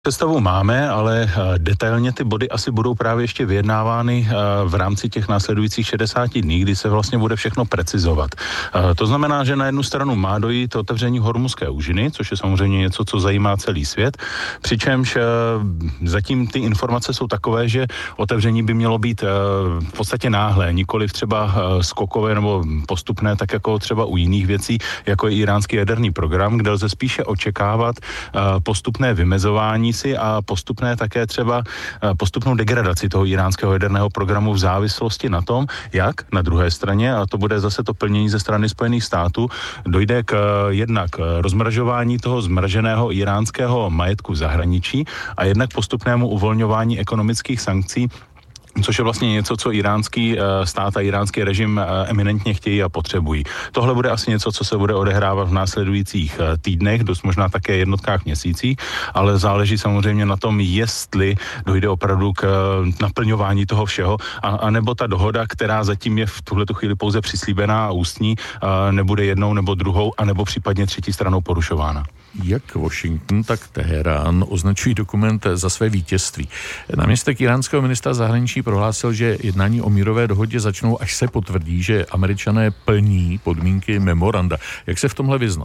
Představu máme, ale detailně ty body asi budou právě ještě vyjednávány v rámci těch následujících 60 dní, kdy se vlastně bude všechno precizovat. To znamená, že na jednu stranu má dojít otevření Hormuzské úžiny, což je samozřejmě něco, co zajímá celý svět, přičemž zatím ty informace jsou takové, že otevření by mělo být v podstatě náhlé, nikoliv třeba skokové nebo postupné, tak jako třeba u jiných věcí, jako je iránský jaderný program, kde lze spíše očekávat postupné vymezování si a postupné také třeba postupnou degradaci toho iránského jaderného programu v závislosti na tom, jak na druhé straně, a to bude zase to plnění ze strany Spojených států, dojde k jednak rozmražování toho zmraženého iránského majetku v zahraničí a jednak postupnému uvolňování ekonomických sankcí, což je vlastně něco, co iránský stát a iránský režim eminentně chtějí a potřebují. Tohle bude asi něco, co se bude odehrávat v následujících týdnech, dost možná také jednotkách měsících, ale záleží samozřejmě na tom, jestli dojde opravdu k naplňování toho všeho, a nebo ta dohoda, která zatím je v tuhletu chvíli pouze přislíbená a ústní, nebude jednou nebo druhou, anebo případně třetí stranou porušována. Jak Washington, tak Teherán označují dokument za své vítězství. Náměstek iránského ministra zahraničí prohlásil, že jednání o mírové dohodě začnou, až se potvrdí, že Američané plní podmínky memoranda. Jak se v tomhle vyznat?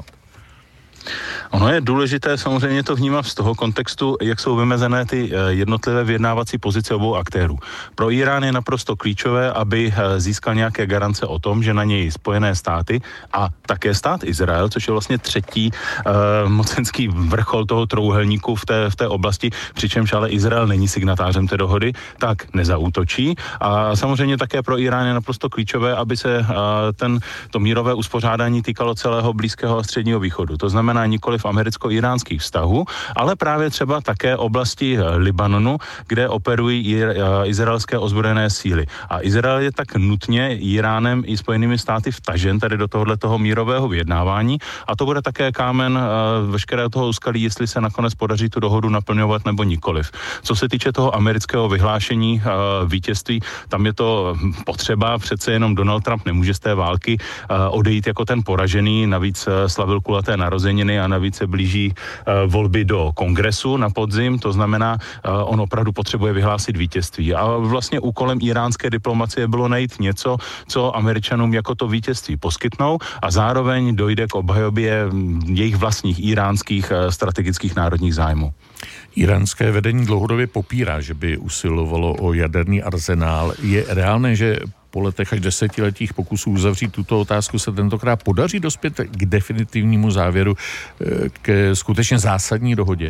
Ono je důležité samozřejmě to vnímat z toho kontextu, jak jsou vymezené ty jednotlivé vyjednávací pozice obou aktérů. Pro Irán je naprosto klíčové, aby získal nějaké garance o tom, že na něj Spojené státy a také stát Izrael, což je vlastně třetí mocenský vrchol toho trouhelníku v té oblasti, přičemž ale Izrael není signatářem té dohody, tak nezaútočí. A samozřejmě také pro Irán je naprosto klíčové, aby se to mírové uspořádání týkalo celého Blízkého a Středního východu. To znamená nikoli v americko-iránských vztahů, ale právě třeba také oblasti Libanonu, kde operují izraelské ozbrojené síly. A Izrael je tak nutně Iránem i Spojenými státy vtažen tady do tohoto mírového vyjednávání, a to bude také kámen veškerého toho úskalí, jestli se nakonec podaří tu dohodu naplňovat nebo nikoliv. Co se týče toho amerického vyhlášení vítězství, tam je to potřeba, přece jenom Donald Trump nemůže z té války odejít jako ten poražený, navíc slavil kulaté narozeniny a navíc se blíží volby do kongresu na podzim, to znamená, on opravdu potřebuje vyhlásit vítězství. A vlastně úkolem iránské diplomacie bylo najít něco, co Američanům jako to vítězství poskytnou, a zároveň dojde k obhajobě jejich vlastních iránských strategických národních zájmů. Iránské vedení dlouhodobě popírá, že by usilovalo o jaderný arzenál. Je reálné, že po letech až desetiletích pokusů uzavřít tuto otázku se tentokrát podaří dospět k definitivnímu závěru, k skutečně zásadní dohodě?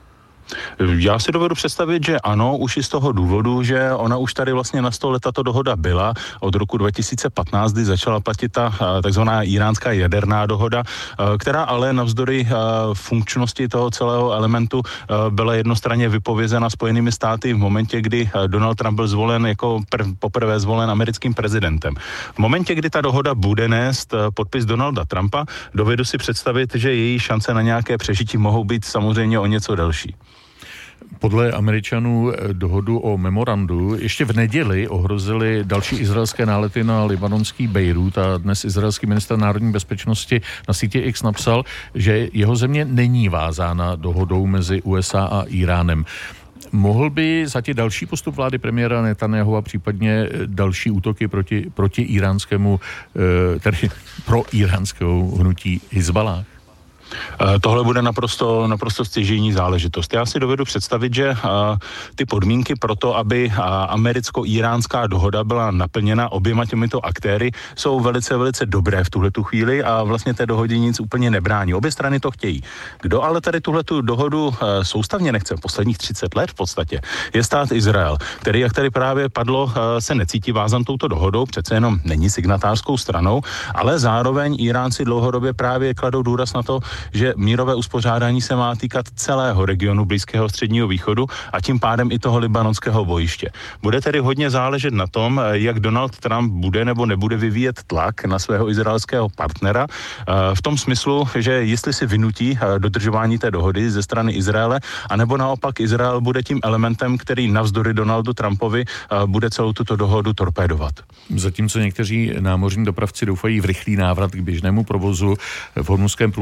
Já si dovedu představit, že ano, už i z toho důvodu, že ona už tady vlastně na stole tato dohoda byla od roku 2015, kdy začala platit ta takzvaná iránská jaderná dohoda, která ale navzdory funkčnosti toho celého elementu byla jednostranně vypovězena Spojenými státy v momentě, kdy Donald Trump byl zvolen jako poprvé zvolen americkým prezidentem. V momentě, kdy ta dohoda bude nést podpis Donalda Trumpa, dovedu si představit, že její šance na nějaké přežití mohou být samozřejmě o něco delší. Podle Američanů dohodu o memorandu ještě v neděli ohrozily další izraelské nálety na libanonský Bejrút, a dnes izraelský ministr národní bezpečnosti na sítě X napsal, že jeho země není vázána dohodou mezi USA a Iránem. Mohl by zatím další postup vlády premiéra Netanjahu a případně další útoky proti iránskému, tedy pro iránského hnutí Hizballáh? Tohle bude naprosto stěžejní záležitost. Já si dovedu představit, že ty podmínky pro to, aby americko-iránská dohoda byla naplněna oběma těmito aktéry, jsou velice, velice dobré v tuhletu chvíli a vlastně té dohodě nic úplně nebrání. Obě strany to chtějí. Kdo ale tady tuhletu dohodu soustavně nechce posledních 30 let v podstatě, je stát Izrael, který, jak tady právě padlo, se necítí vázan touto dohodou, přece jenom není signatářskou stranou, ale zároveň Iránci dlouhodobě právě kladou důraz na to, že mírové uspořádání se má týkat celého regionu Blízkého Středního východu a tím pádem i toho libanonského bojiště. Bude tedy hodně záležet na tom, jak Donald Trump bude nebo nebude vyvíjet tlak na svého izraelského partnera v tom smyslu, že jestli si vynutí dodržování té dohody ze strany Izraele, anebo naopak Izrael bude tím elementem, který navzdory Donaldu Trumpovi bude celou tuto dohodu torpédovat. Zatímco někteří námořní dopravci doufají v rychlý návrat k běžnému provozu v Hormuzském průlivu,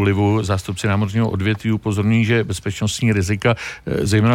zástupci námořního odvětví upozorňují, že bezpečnostní rizika, zejména